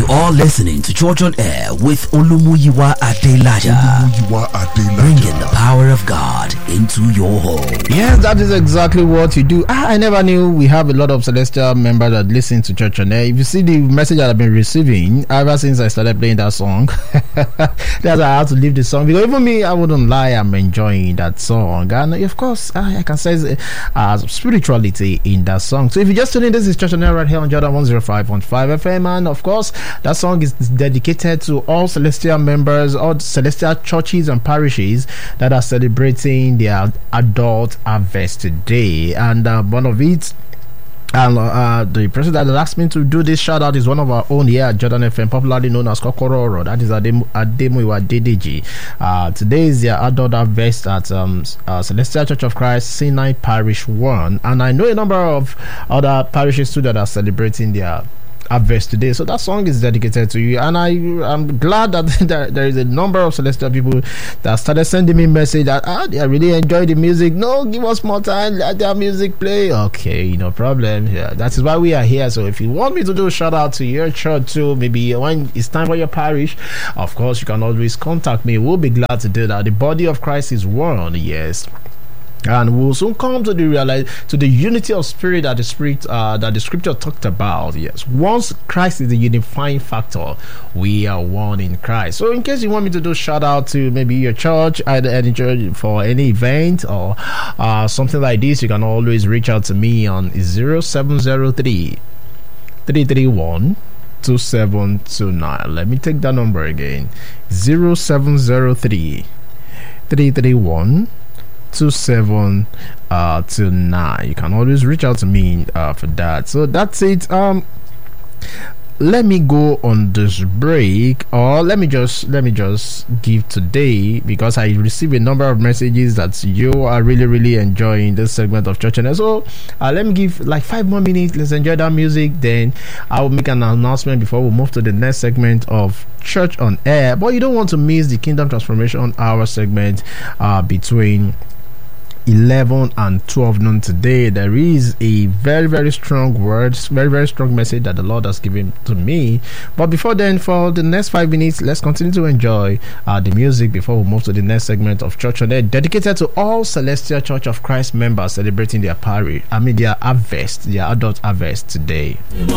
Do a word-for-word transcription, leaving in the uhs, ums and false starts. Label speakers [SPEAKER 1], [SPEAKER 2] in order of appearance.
[SPEAKER 1] are listening to Church on Air with Olumuyiwa Adelaja. Olumuyiwa Adelaja. Bringing the power of God into your home.
[SPEAKER 2] Yes, that is exactly what you do. Ah, I never knew we have a lot of celestial members that listen to Church on Air. If you see the message that I've been receiving ever since I started playing that song, that's why I had to leave the song, because even me, I wouldn't lie, I'm enjoying that song. And of course, I, I can say uh, spirituality in that song. So if you just tune in, this is Church on Air right here on Jordan one oh five point five F M. And of course, that song is dedicated to all celestial members, all celestial churches and parishes that are celebrating their adult harvest today. And uh, one of it, and uh, the person that asked me to do this shout out is one of our own here at Jordan F M, popularly known as Kokororo. That is Ademuyiwa Adedeji. Uh, today is their adult harvest at um, uh, Celestial Church of Christ, Sinai Parish one. And I know a number of other parishes too that are celebrating their harvest today. So that song is dedicated to you, and I I'm glad that there, there is a number of celestial people that started sending me message that ah, they really enjoy the music. No, give us more time, let their music play. Okay, no problem. Yeah, that is why we are here. So if you want me to do a shout out to your church too, maybe when it's time for your parish, of course you can always contact me. We'll be glad to do that. The body of Christ is one, yes. And we'll soon come to the realize to the unity of spirit that the spirit uh, that the scripture talked about. Yes, once Christ is the unifying factor, we are one in Christ. So in case you want me to do shout out to maybe your church, either any church for any event or uh, something like this, you can always reach out to me on zero seven zero three, three three one, two seven two nine. Let me take that number again: zero seven zero three, three three one, two seven uh two nine. You can always reach out to me uh for that. So that's it. Um let me go on this break, or let me just let me just give today, because I received a number of messages that you are really really enjoying this segment of Church. And so uh, let me give like five more minutes. Let's enjoy that music, then I will make an announcement before we move to the next segment of Church on Air. But you don't want to miss the Kingdom Transformation Hour segment uh between eleven and twelve noon today. There is a very very strong word, very very strong message that the Lord has given to me. But before then, for the next five minutes, let's continue to enjoy uh, the music before we move to the next segment of Church on Air, dedicated to all Celestial Church of Christ members celebrating their parish, I mean their harvest, their adult harvest today.